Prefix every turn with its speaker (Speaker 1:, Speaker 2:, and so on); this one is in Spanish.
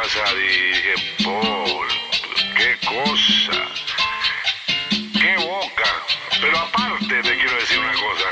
Speaker 1: pasada y dije, Paul, qué cosa, qué boca. Pero aparte te quiero decir una cosa,